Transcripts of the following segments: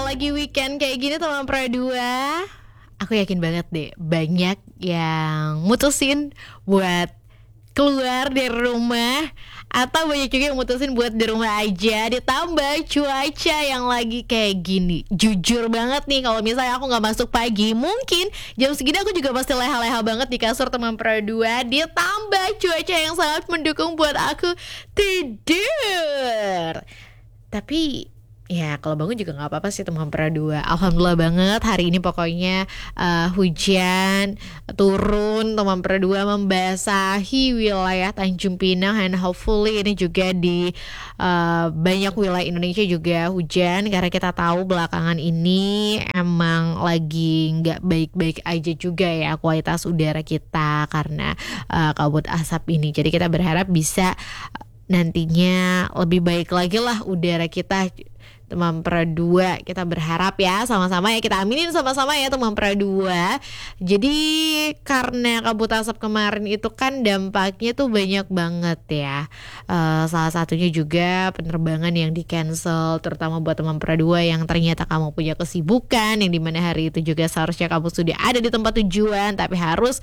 lagi weekend kayak gini teman Pro 2, aku yakin banget deh banyak yang mutusin buat keluar dari rumah, atau banyak juga yang mutusin buat di rumah aja. Ditambah cuaca yang lagi kayak gini, jujur banget nih, kalau misalnya aku gak masuk pagi, mungkin jam segini aku juga pasti leha-leha banget di kasur teman Pro 2. Ditambah cuaca yang sangat mendukung buat aku tidur. Tapi ya kalau bangun juga gak apa-apa sih teman Pro 2. Alhamdulillah banget hari ini pokoknya hujan turun teman Pro 2, membasahi wilayah Tanjung Pinang, and hopefully ini juga di banyak wilayah Indonesia juga hujan, karena kita tahu belakangan ini emang lagi gak baik-baik aja juga ya kualitas udara kita karena kabut asap ini. Jadi kita berharap bisa nantinya lebih baik lagi lah udara kita teman Pro 2. Kita berharap ya sama-sama ya, kita aminin sama-sama ya teman Pro 2. Jadi karena kabut asap kemarin itu kan dampaknya tuh banyak banget ya. Salah satunya juga penerbangan yang di cancel, terutama buat teman Pro 2 yang ternyata kamu punya kesibukan, yang dimana hari itu juga seharusnya kamu sudah ada di tempat tujuan, tapi harus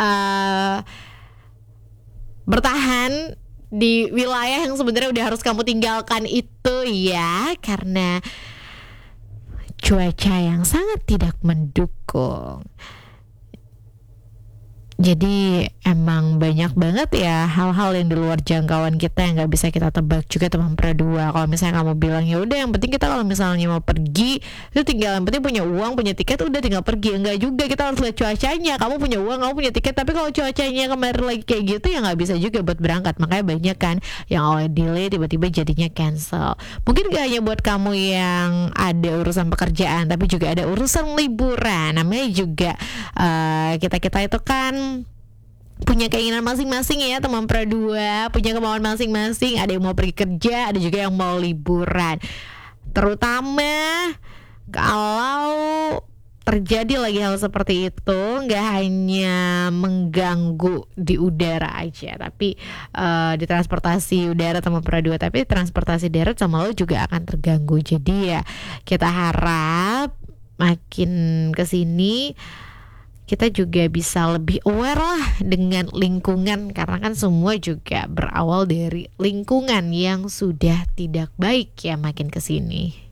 bertahan di wilayah yang sebenarnya udah harus kamu tinggalkan itu ya, karena cuaca yang sangat tidak mendukung. Jadi emang banyak banget ya hal-hal yang di luar jangkauan kita yang gak bisa kita tebak juga teman Pro 2. Kalau misalnya kamu bilang ya udah yang penting kita kalau misalnya mau pergi itu tinggal yang penting punya uang, punya tiket, udah tinggal pergi. Enggak juga, kita harus lihat cuacanya. Kamu punya uang, kamu punya tiket, tapi kalau cuacanya kemarin lagi kayak gitu ya gak bisa juga buat berangkat. Makanya banyak kan yang awalnya delay tiba-tiba jadinya cancel. Mungkin gak hanya buat kamu yang ada urusan pekerjaan, tapi juga ada urusan liburan. Namanya juga kita-kita itu kan punya keinginan masing-masing ya teman Pro 2, punya kemauan masing-masing. Ada yang mau pergi kerja, ada juga yang mau liburan. Terutama kalau terjadi lagi hal seperti itu, nggak hanya mengganggu di udara aja, tapi di transportasi udara teman Pro 2, tapi transportasi darat sama lo juga akan terganggu. Jadi ya kita harap makin kesini kita juga bisa lebih aware lah dengan lingkungan, karena kan semua juga berawal dari lingkungan yang sudah tidak baik ya makin kesini.